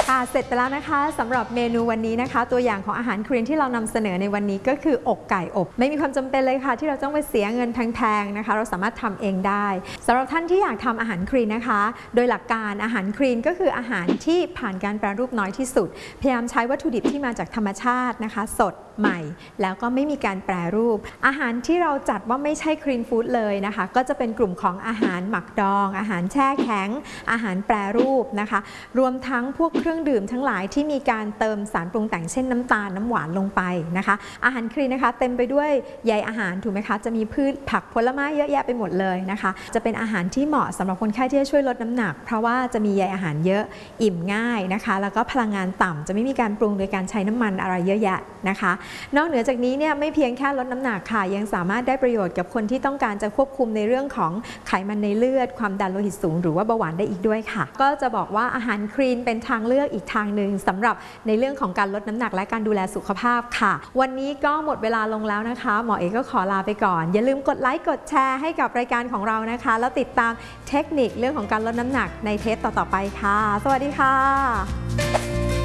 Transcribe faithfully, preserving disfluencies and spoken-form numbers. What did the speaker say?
ค่ะเสร็จไปแล้วนะคะสำหรับเมนูวันนี้นะคะตัวอย่างของอาหารคลีนที่เรานำเสนอในวันนี้ก็คืออกไก่อบไม่มีความจำเป็นเลยค่ะที่เราต้องไปเสียเงินแพงๆนะคะเราสามารถทำเองได้สำหรับท่านที่อยากทำอาหารคลีนนะคะโดยหลักการอาหารคลีนก็คืออาหารที่ผ่านการแปรรูปน้อยที่สุดพยายามใช้วัตถุดิบที่มาจากธรรมชาตินะคะสดใหม่แล้วก็ไม่มีการแปรรูปอาหารที่เราจัดว่าไม่ใช่คลีนฟู้ดเลยนะคะก็จะเป็นกลุ่มของอาหารหมักดองอาหารแช่แข็งอาหารแปรรูปนะคะรวมทั้งพวกเครื่องดื่มทั้งหลายที่มีการเติมสารปรุงแต่งเช่นน้ำตาลน้ำหวานลงไปนะคะอาหารคลีนนะคะเต็มไปด้วยใยอาหารถูกไหมคะจะมีพืชผักผลไม้เยอะแยะไปหมดเลยนะคะจะเป็นอาหารที่เหมาะสำหรับคนไข้ที่จะช่วยลดน้ำหนักเพราะว่าจะมีใยอาหารเยอะอิ่มง่ายนะคะแล้วก็พลังงานต่ำจะไม่มีการปรุงโดยการใช้น้ำมันอะไรเยอะแยะนะคะนอกเหนือจากนี้เนี่ยไม่เพียงแค่ลดน้ำหนักค่ะยังสามารถได้ประโยชน์กับคนที่ต้องการจะควบคุมในเรื่องของไขมันในเลือดความดันโลหิตสูงหรือว่าเบาหวานได้อีกด้วยค่ะก็จะบอกว่าอาหารคลีนเป็นทางเลือกอีกทางหนึ่งสำหรับในเรื่องของการลดน้ำหนักและการดูแลสุขภาพค่ะวันนี้ก็หมดเวลาลงแล้วนะคะหมอเอกก็ขอลาไปก่อนอย่าลืมกดไลค์กดแชร์ให้กับรายการของเรานะคะแล้วติดตามเทคนิคเรื่องของการลดน้ำหนักในเทปต่อๆไปค่ะสวัสดีค่ะ